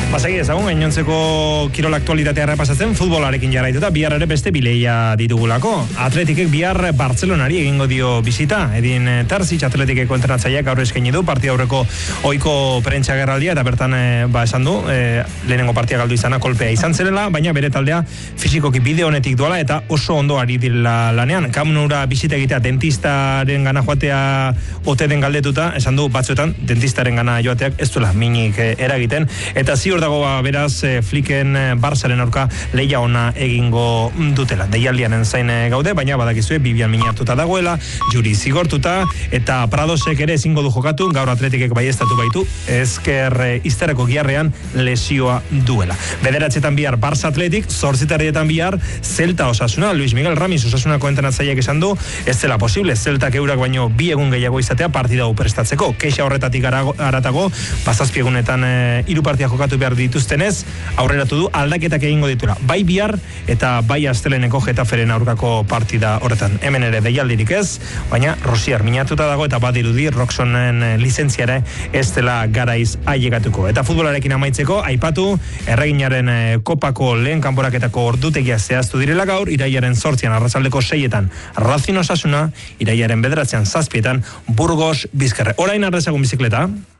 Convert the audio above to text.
Pasagi ezagun, gainontzeko kirol aktualitatea errepasatzen, futbolarekin jarraituta, bihar ere beste bileia ditugulako. Atletikek bihar Bartzelonari egingo dio bisita. Edin Terzic, Atletikeko entrenatzaileak gaur eskaini du, partida aurreko ohiko prentsa gerraldia, eta bertan esan du, lehenengo partia galdu izana kolpea izan zerela, baina bere taldea fisikoki bide honetik doala, eta oso ondo ari direla lanean. Kamnura bisita egitea dentistaren gana joatea ote den galdetuta, esan du batzuetan dentistaren gana joateak ez duela minik eragiten, eta ziur dago beraz Flicken Barsaren aurka leia ona egingo dutela. Deialdianen zain gaude, baina badakizue Bibian minatuta dagoela, Juri zigortuta, eta Pradosek ere ezingo du jokatu, gaur Atletikek baieztatu baitu, ezker izterreko giarrean lesioa duela. Bederatzetan bihar Barça Atletik, 8:00 bihar Celta Osasuna. Luis Miguel Ramis Osasunako entrenatzaileak esan du, ez dela posible, Celtak eurak baino 2 egun gehiago izatea partida hau prestatzeko. Keixa horretatik haratago, 7 egunetan 3 partia jokatu behar dituztenez, aurreratu du aldaketak egingo ditula. Bai bihar eta bai Asteleneko Getaferen aurkako partida horretan. Hemen ere deialdirik ez, baina Rosier minatuta dago eta badirudi Roxonen lizentziara ez dela garaiz ailegatuko. Eta futbolarekin amaitzeko, aipatu erreginaren kopako lehen kanporaketako ordutegia zehaztu direla gaur, irailaren 8 arratsaldeko 6 Racing Osasuna, irailaren 9 7 Burgos Bizkaia. Orain arrezagun bizikleta.